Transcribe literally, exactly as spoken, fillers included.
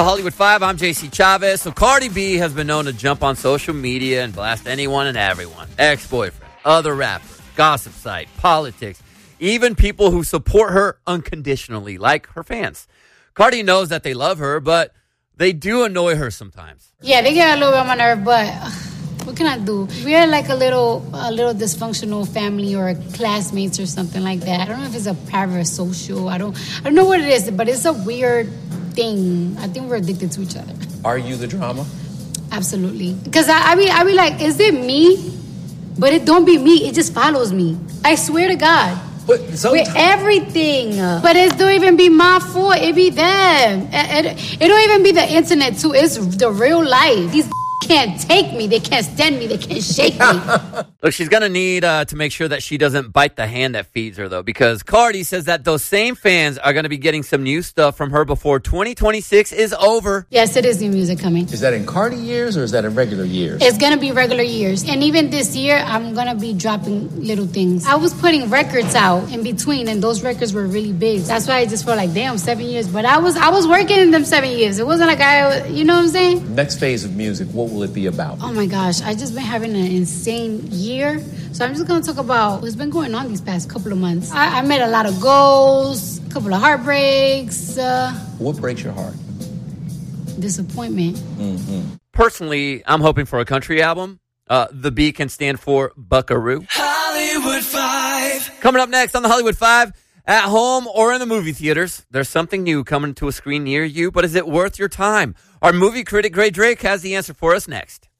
Hollywood Five, I'm J C Chavez. So Cardi B has been known to jump on social media and blast anyone and everyone. Ex-boyfriend, other rappers, gossip site, politics, even people who support her unconditionally, like her fans. Cardi knows that they love her, but they do annoy her sometimes. Yeah, they get a little bit on my nerve, but uh, what can I do? We're like a little a little dysfunctional family or classmates or something like that. I don't know if it's a parasocial. I don't I don't know what it is, but it's a weird thing. I think we're addicted to each other. Are you the drama? Absolutely. Because I, I be I be like, is it me? But it don't be me. It just follows me. I swear to God. But with everything. But it don't even be my fault. It be them. It, it, it don't even be the internet too. It's the real life. These can't take me. They can't stand me. They can't shake me. Look, she's going to need uh, to make sure that she doesn't bite the hand that feeds her, though, because Cardi says that those same fans are going to be getting some new stuff from her before twenty twenty-six is over. Yes, it is new music coming. Is that in Cardi years or is that in regular years? It's going to be regular years. And even this year, I'm going to be dropping little things. I was putting records out in between, and those records were really big. That's why I just felt like, damn, seven years. But I was I was working in them seven years. It wasn't like I, you know what I'm saying? Next phase of music, what will it be about? Oh, my gosh. I just been having an insane year. So I'm just going to talk about what's been going on these past couple of months. I, I made a lot of goals, a couple of heartbreaks. Uh, what breaks your heart? Disappointment. Mm-hmm. Personally, I'm hoping for a country album. Uh, the B can stand for Buckaroo. Hollywood Five. Coming up next on the Hollywood Five, at home or in the movie theaters, there's something new coming to a screen near you, but is it worth your time? Our movie critic, Gray Drake, has the answer for us next.